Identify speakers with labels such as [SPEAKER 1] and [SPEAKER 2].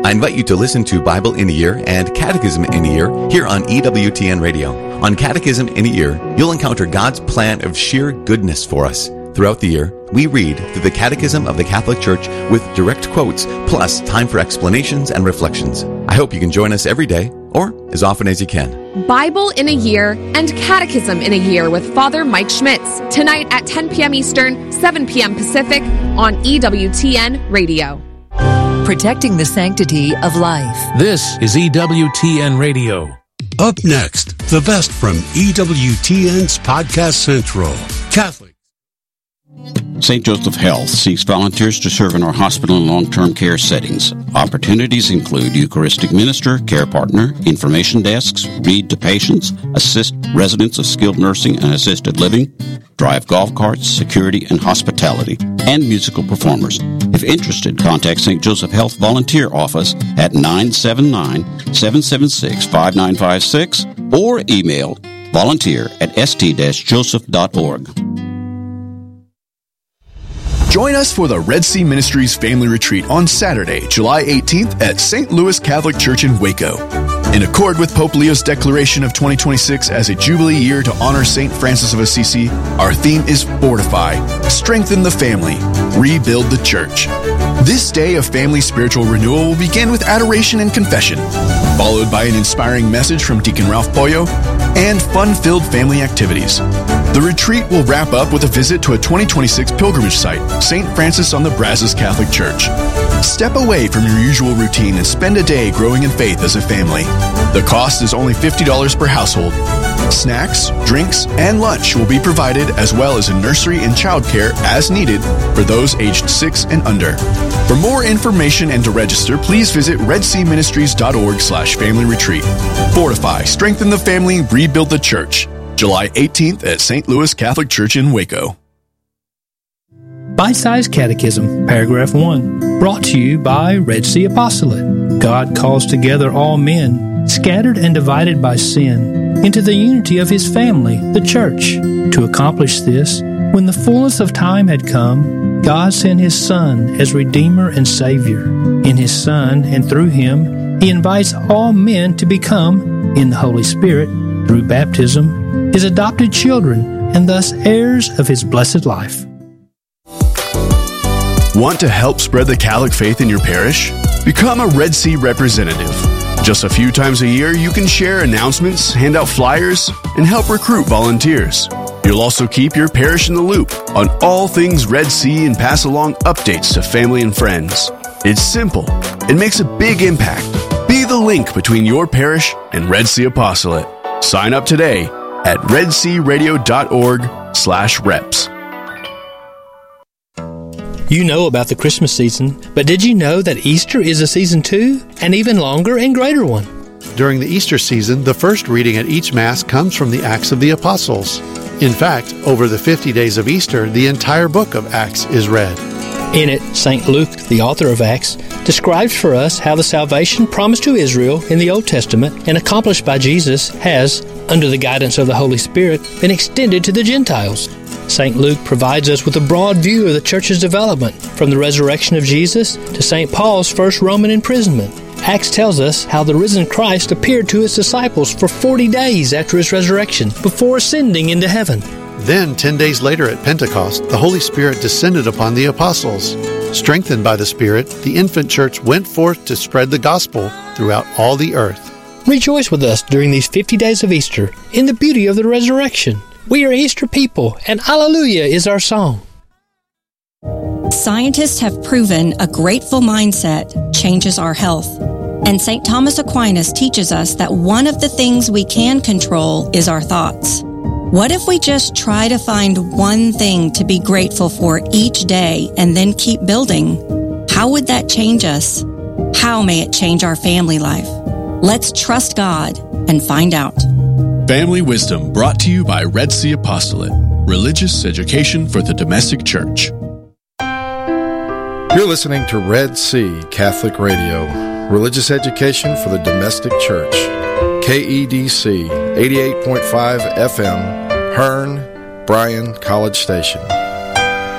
[SPEAKER 1] I invite you to listen to Bible in a Year and Catechism in a Year here on EWTN Radio. On Catechism in a Year, you'll encounter God's plan of sheer goodness for us. Throughout the year, we read through the Catechism of the Catholic Church with direct quotes, plus time for explanations and reflections. I hope you can join us every day, or as often as you can.
[SPEAKER 2] Bible in a Year and Catechism in a Year with Father Mike Schmitz, tonight at 10 p.m. Eastern, 7 p.m. Pacific on EWTN Radio.
[SPEAKER 3] Protecting the sanctity of life.
[SPEAKER 4] This is EWTN Radio.
[SPEAKER 5] Up next, the best from EWTN's Podcast Central. Catholic.
[SPEAKER 6] St. Joseph Health seeks volunteers to serve in our hospital and long-term care settings. Opportunities include Eucharistic minister, care partner, information desks, read to patients, assist residents of skilled nursing and assisted living, drive golf carts, security and hospitality, and musical performers. If interested, contact St. Joseph Health Volunteer Office at 979-776-5956 or email volunteer@st-joseph.org.
[SPEAKER 7] Join us for the Red Sea Ministries Family Retreat on Saturday, July 18th at St. Louis Catholic Church in Waco. In accord with Pope Leo's declaration of 2026 as a Jubilee year to honor St. Francis of Assisi, our theme is Fortify, Strengthen the Family, Rebuild the Church. This day of family spiritual renewal will begin with adoration and confession, followed by an inspiring message from Deacon Ralph Pollo and fun-filled family activities. The retreat will wrap up with a visit to a 2026 pilgrimage site, St. Francis on the Brazos Catholic Church. Step away from your usual routine and spend a day growing in faith as a family. The cost is only $50 per household. Snacks, drinks, and lunch will be provided, as well as a nursery and childcare as needed for those aged 6 and under. For more information and to register, please visit redseaministries.org/family retreat. Fortify, strengthen the family, rebuild the church. July 18th at St. Louis Catholic Church in Waco.
[SPEAKER 8] Bite-Sized Catechism, Paragraph 1, brought to you by Red Sea Apostolate. God calls together all men, scattered and divided by sin, into the unity of His family, the Church. To accomplish this, when the fullness of time had come, God sent His Son as Redeemer and Savior. In His Son and through Him, He invites all men to become, in the Holy Spirit, through baptism, His adopted children, and thus heirs of His blessed life.
[SPEAKER 7] Want to help spread the Catholic faith in your parish? Become a Red Sea representative. Just a few times a year, you can share announcements, hand out flyers, and help recruit volunteers. You'll also keep your parish in the loop on all things Red Sea and pass along updates to family and friends. It's simple. It makes a big impact. Be the link between your parish and Red Sea Apostolate. Sign up today at redsearadio.org/reps.
[SPEAKER 8] You know about the Christmas season, but did you know that Easter is a season too? An even longer and greater one.
[SPEAKER 9] During the Easter season, the first reading at each Mass comes from the Acts of the Apostles. In fact, over the 50 days of Easter, the entire book of Acts is read.
[SPEAKER 8] In it, St. Luke, the author of Acts, describes for us how the salvation promised to Israel in the Old Testament and accomplished by Jesus has, under the guidance of the Holy Spirit, been extended to the Gentiles. St. Luke provides us with a broad view of the Church's development, from the resurrection of Jesus to St. Paul's first Roman imprisonment. Acts tells us how the risen Christ appeared to His disciples for 40 days after His resurrection, before ascending into heaven.
[SPEAKER 9] Then, 10 days later at Pentecost, the Holy Spirit descended upon the apostles. Strengthened by the Spirit, the infant church went forth to spread the gospel throughout all the earth.
[SPEAKER 8] Rejoice with us during these 50 days of Easter in the beauty of the resurrection. We are Easter people, and Alleluia is our song.
[SPEAKER 10] Scientists have proven a grateful mindset changes our health. And St. Thomas Aquinas teaches us that one of the things we can control is our thoughts. What if we just try to find one thing to be grateful for each day and then keep building? How would that change us? How may it change our family life? Let's trust God and find out.
[SPEAKER 7] Family Wisdom, brought to you by Red Sea Apostolate, religious education for the domestic church.
[SPEAKER 11] You're listening to Red Sea Catholic Radio, religious education for the domestic church. KEDC 88.5 FM, Hearn, Bryan College Station.